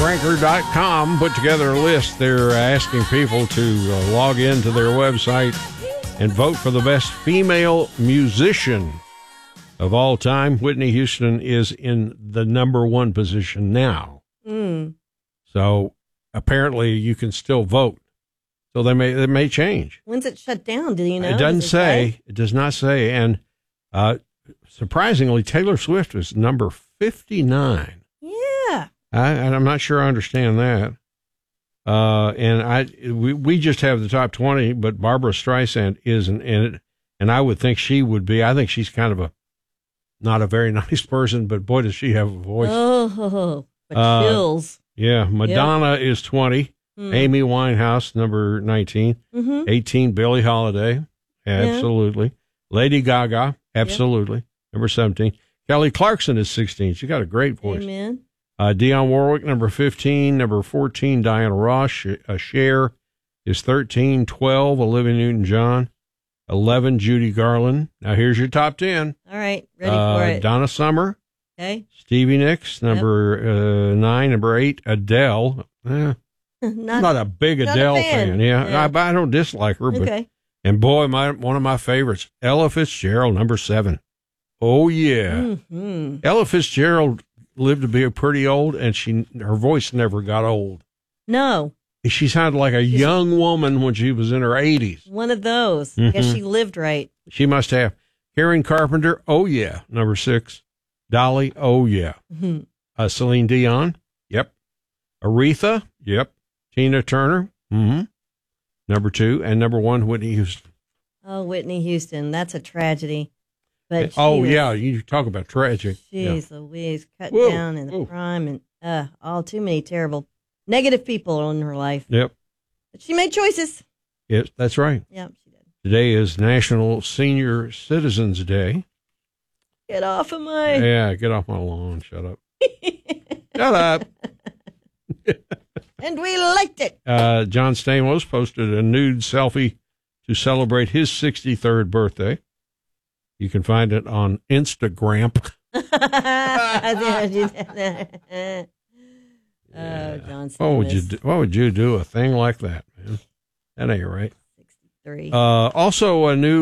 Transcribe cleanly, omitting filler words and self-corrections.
Ranker.com put together a list. They're asking people to log into their website and vote for the best female musician of all time. Whitney Houston is in the number one position now. So apparently you can still vote. So it may change. When's it shut down? Do you know? It doesn't say. It does not say. And surprisingly, Taylor Swift is number 59. Yeah. And I'm not sure I understand that. And we just have the top 20, but Barbara Streisand isn't in it. And I would think she would be. I think she's kind of not a very nice person, but boy, does she have a voice. Oh, chills. Yeah. Madonna is 20. Amy Winehouse, number 19. 18, Billie Holiday. Absolutely. Yeah. Lady Gaga. Absolutely. Number 17. Kelly Clarkson is 16. She got a great voice. Amen. Dionne Warwick, number 15. Number 14, Diana Ross. Cher is 13. 12, Olivia Newton-John. 11, Judy Garland. Now, here's your top 10. All right. Ready for it. Donna Summer. Okay. Stevie Nicks, number 9. Number 8, Adele. Not a big Adele fan. Yeah. I don't dislike her. But, okay. And boy, one of my favorites, Ella Fitzgerald, number 7. Oh, yeah. Ella Fitzgerald lived to be pretty old, and her voice never got old. No. She sounded like a young woman when she was in her 80s. One of those. I guess she lived right. She must have. Karen Carpenter, oh, yeah, number 6. Dolly, oh, yeah. Celine Dion, yep. Aretha, yep. Tina Turner, number 2. And number 1, Whitney Houston. Oh, Whitney Houston. That's a tragedy. But yeah, you talk about tragedy. Jeez Louise, cut down in the prime and all too many terrible, negative people in her life. Yep. But she made choices. Yes, that's right. Yep, she did. Today is National Senior Citizens Day. Get off of my... Yeah, get off my lawn. Shut up. Shut up. And we liked it. John Stamos posted a nude selfie to celebrate his 63rd birthday. You can find it on Instagram. John Stamos. What would you do a thing like that, man? That ain't right. 63. Also a new